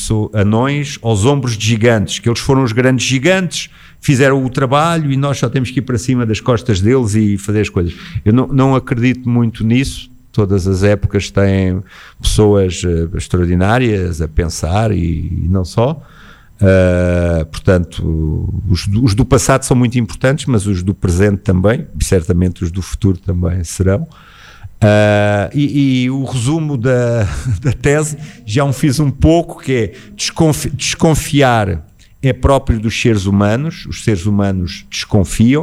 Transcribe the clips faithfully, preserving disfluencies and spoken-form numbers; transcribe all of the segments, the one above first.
pessoas, anões aos ombros de gigantes, que eles foram os grandes gigantes, fizeram o trabalho e nós só temos que ir para cima das costas deles e fazer as coisas. Eu não, não acredito muito nisso. Todas as épocas têm pessoas uh, extraordinárias a pensar e, e não só. Uh, portanto, os do, os do passado são muito importantes, mas os do presente também, e certamente os do futuro também serão. Uh, e, e o resumo da, da tese já um fiz um pouco, que é desconfi, desconfiar é próprio dos seres humanos, os seres humanos desconfiam,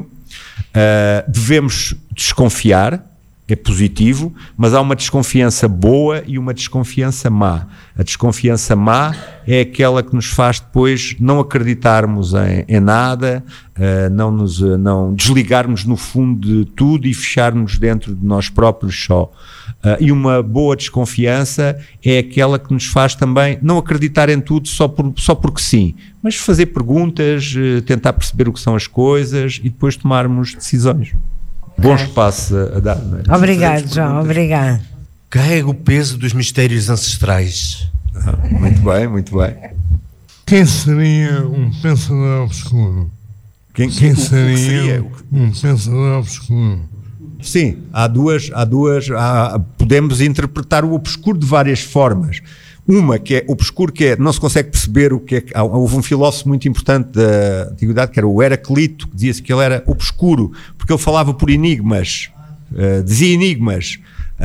uh, devemos desconfiar, é positivo, mas há uma desconfiança boa e uma desconfiança má. A desconfiança má é aquela que nos faz depois não acreditarmos em, em nada, uh, não, nos, uh, não desligarmos no fundo de tudo e fecharmos dentro de nós próprios só. Uh, e uma boa desconfiança é aquela que nos faz também não acreditar em tudo só, por, só porque sim, mas fazer perguntas, uh, tentar perceber o que são as coisas e depois tomarmos decisões. Bom espaço a dar, não é? Obrigado, João, obrigado. Carrega o peso dos mistérios ancestrais. Ah, muito bem, muito bem. Quem seria um pensador obscuro? Quem, Quem o, seria, o seria um pensador obscuro? Sim, há duas, há duas há, podemos interpretar o obscuro de várias formas. Uma que é obscuro, que é, não se consegue perceber o que é. Houve um filósofo muito importante da antiguidade, que era o Heraclito, que dizia-se que ele era obscuro, porque ele falava por enigmas, uh, dizia enigmas.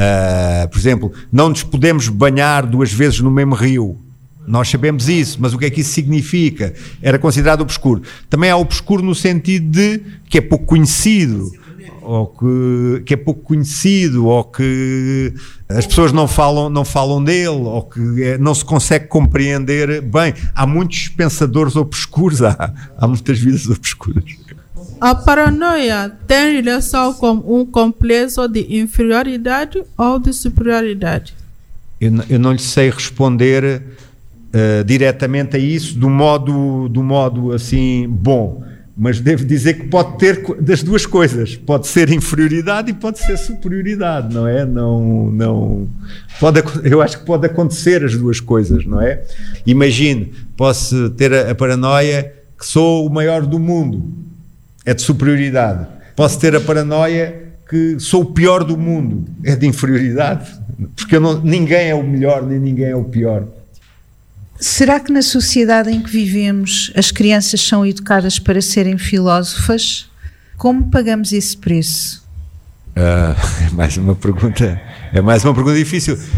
Uh, por exemplo, não nos podemos banhar duas vezes no mesmo rio. Nós sabemos isso, mas o que é que isso significa? Era considerado obscuro. Também há obscuro no sentido de que é pouco conhecido, ou que, que é pouco conhecido, ou que as pessoas não falam, não falam dele, ou que é, não se consegue compreender bem. Há muitos pensadores obscuros, há, há muitas vidas obscuras. A paranoia tem relação com um complexo de inferioridade ou de superioridade? Eu, eu não lhe sei responder uh, diretamente a isso do modo, do modo assim bom. Mas devo dizer que pode ter das duas coisas, pode ser inferioridade e pode ser superioridade, não é? Não, não, pode, eu acho que pode acontecer as duas coisas, não é? Imagine, posso ter a, a paranoia que sou o maior do mundo, é de superioridade. Posso ter a paranoia que sou o pior do mundo, é de inferioridade, porque eu não, ninguém é o melhor nem ninguém é o pior. Será que na sociedade em que vivemos as crianças são educadas para serem filósofas? Como pagamos esse preço? Uh, é mais uma pergunta, é mais uma pergunta difícil. Uh,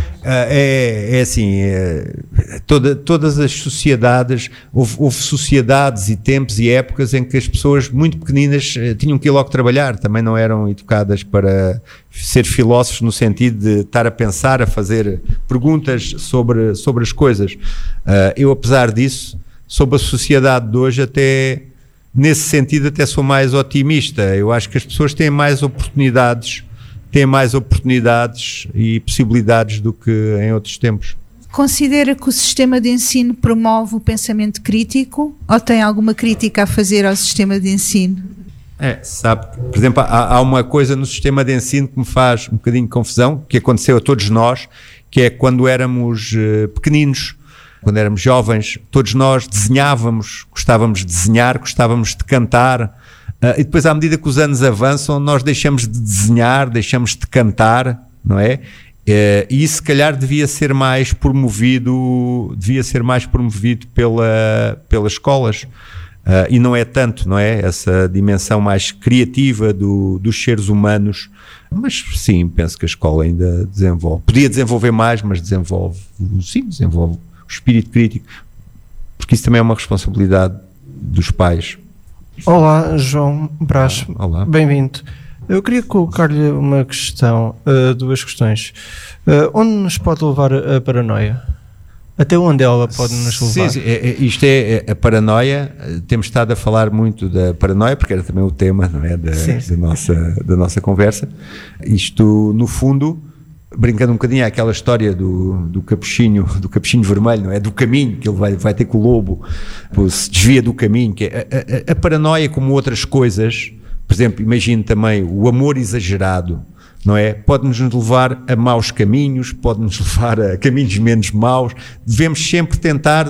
é, é assim, é, toda, todas as sociedades, houve, houve sociedades e tempos e épocas em que as pessoas muito pequeninas tinham que ir logo trabalhar, também não eram educadas para ser filósofos no sentido de estar a pensar, a fazer perguntas sobre, sobre as coisas. Uh, eu, apesar disso, sobre a sociedade de hoje, até nesse sentido até sou mais otimista. Eu acho que as pessoas têm mais oportunidades, têm mais oportunidades e possibilidades do que em outros tempos. Considera que o sistema de ensino promove o pensamento crítico ou tem alguma crítica a fazer ao sistema de ensino? É, sabe, por exemplo, há, há uma coisa no sistema de ensino que me faz um bocadinho de confusão, que aconteceu a todos nós, que é quando éramos uh, pequeninos, quando éramos jovens, todos nós desenhávamos, gostávamos de desenhar, gostávamos de cantar, uh, e depois à medida que os anos avançam nós deixamos de desenhar, deixamos de cantar, não é? Uh, e isso se calhar devia ser mais promovido, devia ser mais promovido pela, pelas escolas, uh, e não é tanto, não é? Essa dimensão mais criativa do, dos seres humanos, mas sim, penso que a escola ainda desenvolve, podia desenvolver mais, mas desenvolve, sim, desenvolve o espírito crítico, porque isso também é uma responsabilidade dos pais. Olá, João Brás, Olá. Bem-vindo. Eu queria colocar-lhe uma questão, uh, duas questões. Uh, onde nos pode levar a paranoia? Até onde ela pode nos levar? Sim, sim, é, é, isto é, é a paranoia. Temos estado a falar muito da paranoia, porque era também o tema, não é, da, sim, sim. da, nossa, da nossa conversa. Isto, no fundo, brincando um bocadinho àquela história do, do capuchinho, do capuchinho vermelho, não é? Do caminho, que ele vai, vai ter com o lobo, se desvia do caminho, que é a, a, a paranoia, como outras coisas, por exemplo, imagine também o amor exagerado, não é? Pode-nos levar a maus caminhos, pode-nos levar a caminhos menos maus. Devemos sempre tentar